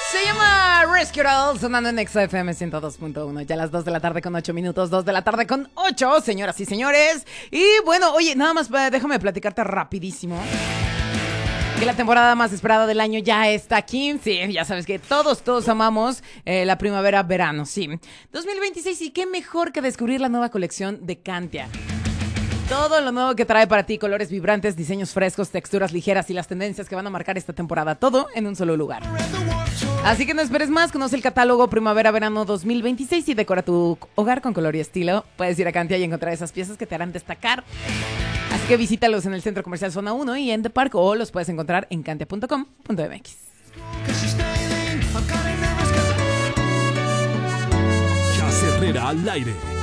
Se llama Rescue Doll, sonando en XFM 102.1. Ya a las 2 de la tarde con 8 minutos, 2 de la tarde con 8, señoras y señores. Y bueno, oye, nada más déjame platicarte rapidísimo que la temporada más esperada del año ya está aquí. Sí, ya sabes que todos amamos la primavera-verano, sí. 2026, y qué mejor que descubrir la nueva colección de Cantia. Todo lo nuevo que trae para ti, colores vibrantes, diseños frescos, texturas ligeras y las tendencias que van a marcar esta temporada. Todo en un solo lugar. Así que no esperes más, conoce el catálogo Primavera-Verano 2026 y decora tu hogar con color y estilo. Puedes ir a Cantia y encontrar esas piezas que te harán destacar. Así que visítalos en el Centro Comercial Zona 1 y en The Park, o los puedes encontrar en cantia.com.mx. Jazz Herrera al aire.